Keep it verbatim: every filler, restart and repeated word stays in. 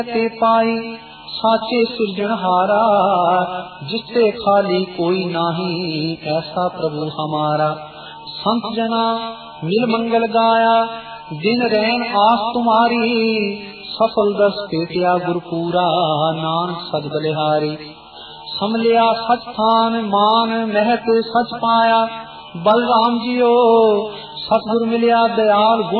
ते पाई साचे सिरजनहारा, जिससे खाली कोई नाही, ऐसा प्रभु हमारा। संत जना मिल मंगल गाया, दिन रैन आस तुम्हारी, सफल दस पेटिया गुरपूरा, नानक सद बलिहारी। समलिया सच थान मान महत सच पाया, बलराम जियो सतगुर मिलिया दयाल गुण